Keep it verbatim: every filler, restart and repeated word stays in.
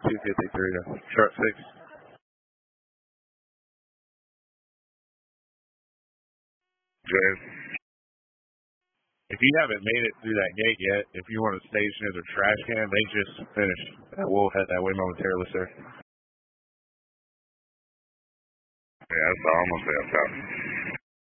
two fifty-three to Sharp six. James. If you haven't made it through that gate yet, if you want to stage near the trash can, they just finished. We'll head that way momentarily, sir. Yeah, I saw almost there.